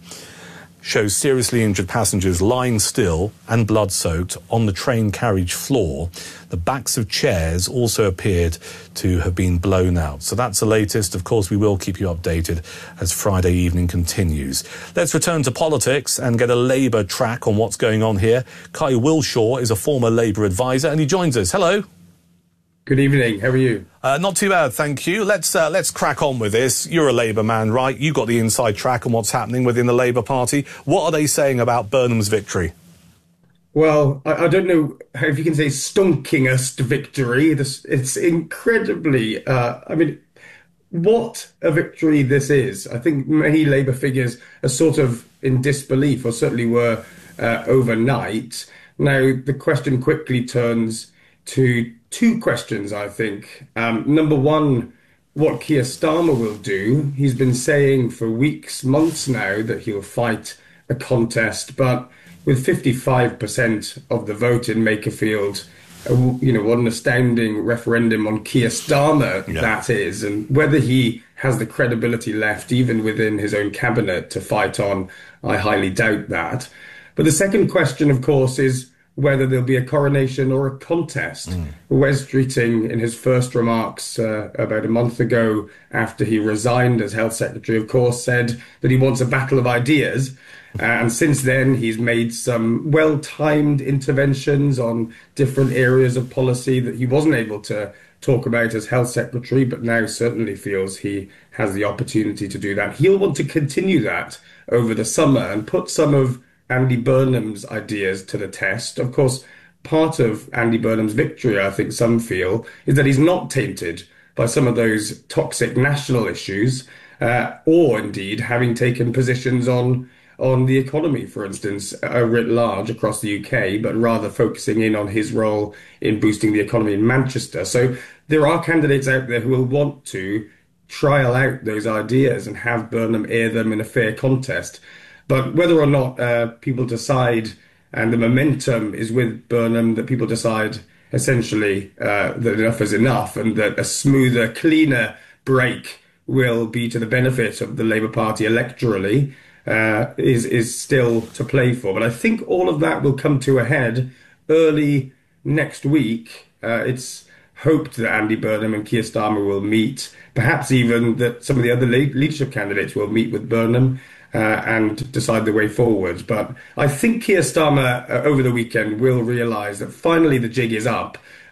shows seriously injured passengers lying still and blood-soaked on the train carriage floor. The backs of chairs also appeared to have been blown out. So that's the latest. Of course, we will keep you updated as Friday evening continues. Let's return to politics and get a Labour track on what's going on here. Kai Wilshaw is a former Labour advisor and he joins us. Hello. Good evening. How are you? Not too bad, thank you. Let's crack on with this. You're a Labour man, right? You got the inside track on what's happening within the Labour Party. What are they saying about Burnham's victory? Well, I don't know if you can say stonkingest victory. It's incredibly. What a victory this is. I think many Labour figures are sort of in disbelief, or certainly were overnight. Now the question quickly turns to two questions, I think. Number one, what Keir Starmer will do. He's been saying for weeks, months now, that he'll fight a contest, but with 55% of the vote in Makerfield, what an astounding referendum on Keir Starmer that is, and whether he has the credibility left, even within his own cabinet, to fight on, I highly doubt that. But the second question, of course, is whether there'll be a coronation or a contest. Wes Streeting, in his first remarks about a month ago, after he resigned as Health Secretary, of course, said that he wants a battle of ideas. And since then, he's made some well-timed interventions on different areas of policy that he wasn't able to talk about as Health Secretary, but now certainly feels he has the opportunity to do that. He'll want to continue that over the summer and put some of Andy Burnham's ideas to the test. Of course, part of Andy Burnham's victory, I think some feel, is that he's not tainted by some of those toxic national issues, or indeed having taken positions on the economy, for instance, writ large across the UK, but rather focusing in on his role in boosting the economy in Manchester. So there are candidates out there who will want to trial out those ideas and have Burnham air them in a fair contest. But whether or not people decide, and the momentum is with Burnham, that people decide essentially that enough is enough and that a smoother, cleaner break will be to the benefit of the Labour Party electorally, is still to play for. But I think all of that will come to a head early next week. It's hoped that Andy Burnham and Keir Starmer will meet, perhaps even that some of the other leadership candidates will meet with Burnham and decide the way forward. But I think Keir Starmer over the weekend will realise that finally the jig is up,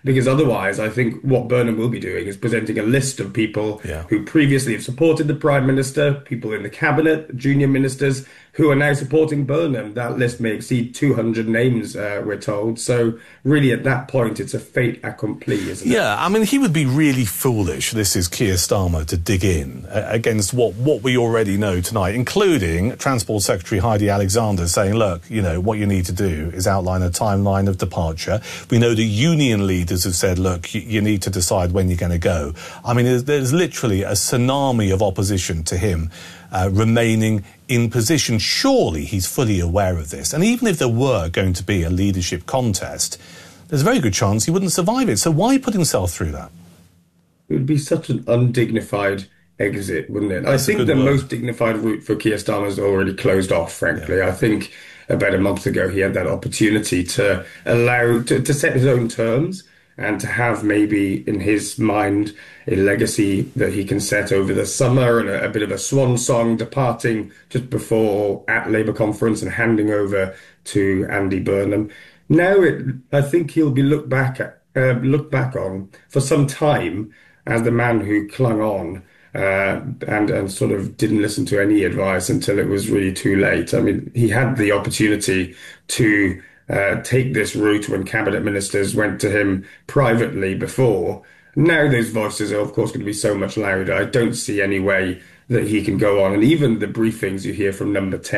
because otherwise I think what Burnham will be doing is presenting a list of people who previously have supported the Prime Minister, people in the Cabinet, junior ministers, who are now supporting Burnham. That list may exceed 200 names, we're told. So really at that point, it's a fait accompli, isn't it? Yeah, I mean, he would be really foolish, this is Keir Starmer, to dig in against what we already know tonight, including Transport Secretary Heidi Alexander saying, look, you know, what you need to do is outline a timeline of departure. We know the union leaders have said, look, you need to decide when you're going to go. I mean, there's literally a tsunami of opposition to him remaining in position. Surely he's fully aware of this. And even if there were going to be a leadership contest, there's a very good chance he wouldn't survive it. So why put himself through that? It would be such an undignified exit, wouldn't it? I think the most dignified route for Keir Starmer is already closed off, frankly. I think about a month ago he had that opportunity to allow, to set his own terms and to have maybe in his mind a legacy that he can set over the summer and a bit of a swan song, departing just before at Labour conference and handing over to Andy Burnham. Now I think he'll be looked back on for some time as the man who clung on and sort of didn't listen to any advice until it was really too late. I mean, he had the opportunity to take this route when cabinet ministers went to him privately before. Now those voices are, of course, going to be so much louder. I don't see any way that he can go on. And even the briefings you hear from Number 10